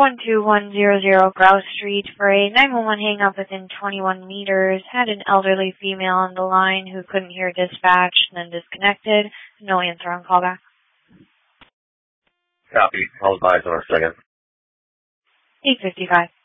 12100 Grouse Street for a 911 hang-up within 21 meters. Had an elderly female on the line who couldn't hear dispatch and then disconnected. No answer on callback. Copy. I'll advise in a second. 8:55.